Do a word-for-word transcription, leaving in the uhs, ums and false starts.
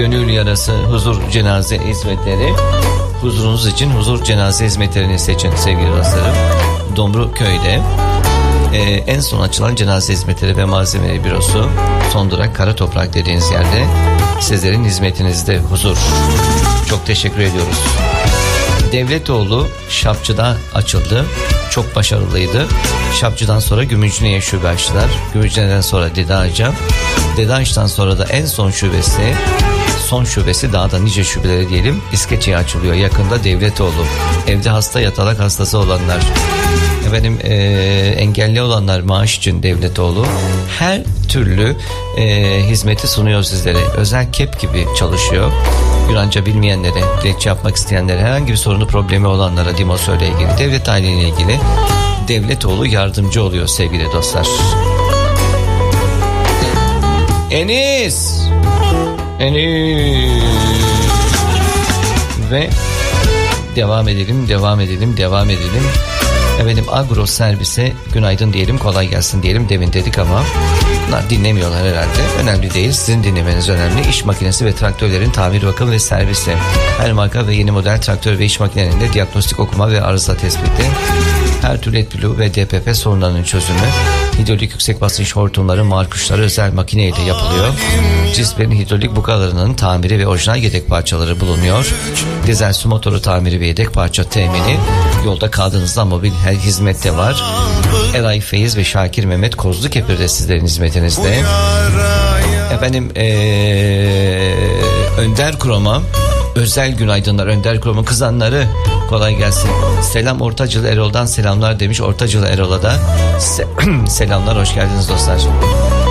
gönül yarası huzur cenaze hizmetleri. Huzurunuz için huzur cenaze hizmetlerini seçin sevgili dostlarım. Domruköy'de e, en son açılan cenaze hizmetleri ve malzemeleri bürosu. Son durak Kara Toprak dediğiniz yerde sizlerin hizmetinizde huzur. Çok teşekkür ediyoruz. Devletoğlu Şapçı'da açıldı. Çok başarılıydı. Şapçı'dan sonra Gümüşhane'ye şube açtılar. Gümüşhane'den sonra Dede Ağaç'a. Dede Ağaç'tan sonra da en son şubesi, son şubesi daha da nice şubeleri diyelim, İskeçe'ye açılıyor. Yakında Devletoğlu. Evde hasta, yatalak hastası olanlar, efendim e, engelli olanlar maaş için Devletoğlu her türlü e, hizmeti sunuyor sizlere. Özel kep gibi çalışıyor. Yunanca bilmeyenlere, dilekçe yapmak isteyenlere, herhangi bir sorunu problemi olanlara, Dimosöyle ilgili, devlet aileyle ilgili Devletoğlu yardımcı oluyor sevgili dostlar. Enis Enis ve devam edelim, devam edelim, devam edelim. Efendim Agro Servis'e günaydın diyelim, kolay gelsin diyelim. Demin dedik ama bunlar dinlemiyorlar herhalde. Önemli değil, sizin dinlemeniz önemli. İş makinesi ve traktörlerin tamir, bakım ve servisi. Her marka ve yeni model traktör ve iş makinelerinde diagnostik okuma ve arıza tespiti. Her türlü etkili ve D P P sorunlarının çözümü. Hidrolik yüksek basınç hortumları, markuşları özel makineyle yapılıyor. Cisper'in hidrolik bukalarının tamiri ve orijinal yedek parçaları bulunuyor. Dizel su motoru tamiri ve yedek parça temini. Yolda kaldığınızda mobil her hizmette var. Eray Feyiz ve Şakir Mehmet Kozlukepir de sizlerin hizmetinizde. Efendim ee, Önder Krom'a özel günaydınlar. Önder Krom'un kızanları kolay gelsin. Selam Ortacılı Erol'dan selamlar demiş. Ortacılı Erol'a da se- selamlar, hoş geldiniz dostlar.